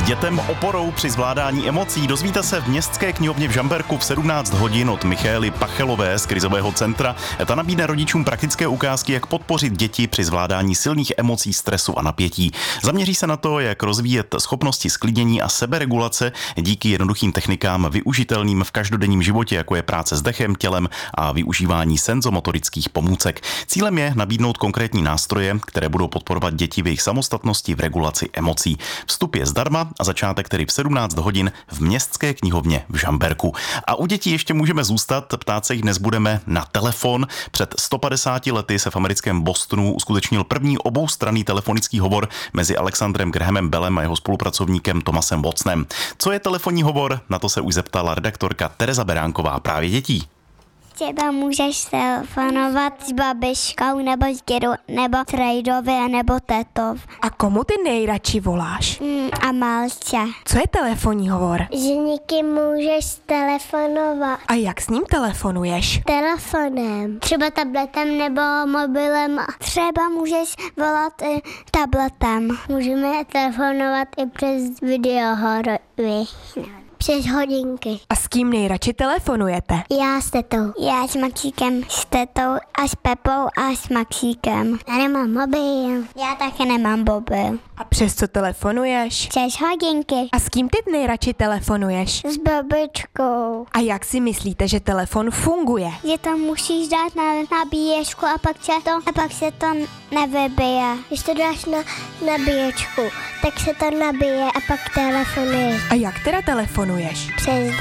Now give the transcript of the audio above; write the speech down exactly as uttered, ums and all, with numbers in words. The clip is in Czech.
Dětem oporou při zvládání emocí dozvíte se v Městské knihovně v Žamberku v sedmnáct hodin od Michaely Pachelové z krizového centra. Ta nabídne rodičům praktické ukázky, jak podpořit děti při zvládání silných emocí, stresu a napětí. Zaměří se na to, jak rozvíjet schopnosti sklidnění a seberegulace díky jednoduchým technikám využitelným v každodenním životě, jako je práce s dechem, tělem a využívání senzomotorických pomůcek. Cílem je nabídnout konkrétní nástroje, které budou podporovat děti v jejich samostatnosti v regulaci emocí. Vstup je zdarma a začátek tedy v sedmnáct hodin v Městské knihovně v Žamberku. A u dětí ještě můžeme zůstat, ptát se jich dnes budeme na telefon. Před sto padesáti lety se v americkém Bostonu uskutečnil první oboustranný telefonický hovor mezi Alexandrem Grahamem Bellem a jeho spolupracovníkem Thomasem Watsonem. Co je telefonní hovor? Na to se už zeptala redaktorka Tereza Beránková právě dětí. Třeba můžeš telefonovat s babičkou nebo s dědou, nebo s rejdovi, nebo tetov. A komu ty nejradši voláš? Mm, a malce. Co je telefonní hovor? Že někým můžeš telefonovat. A jak s ním telefonuješ? Telefonem. Třeba tabletem nebo mobilem. Třeba můžeš volat i tabletem. Můžeme telefonovat i přes videohory. Přes hodinky. A s kým nejradši telefonujete? Já s tetou. Já s Maxíkem, s tetou a s Pepou a s Maxíkem. Já nemám mobil. Já také nemám mobil. A přes co telefonuješ? Přes hodinky. A s kým ty nejradši telefonuješ? S babičkou. A jak si myslíte, že telefon funguje? Že to musíš dát na nabíječku a pak se to, a pak se to nevybije. Když to dáš na nabíječku, tak se to nabije a pak telefonuješ. A jak teda telefonuješ? Přes